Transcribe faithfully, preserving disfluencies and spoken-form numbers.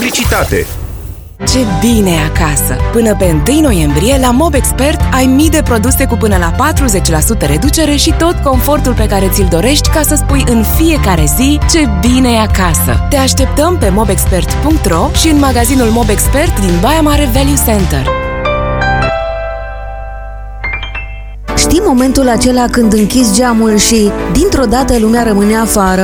publicitate. Ce bine e acasă! Până pe întâi noiembrie, la Mobexpert ai mii de produse cu până la patruzeci la sută reducere și tot confortul pe care ți-l dorești ca să spui în fiecare zi ce bine e acasă. Te așteptăm pe mobexpert punct ro și în magazinul Mobexpert din Baia Mare Value Center. Știi momentul acela când închizi geamul și, dintr-o dată, lumea rămâne afară?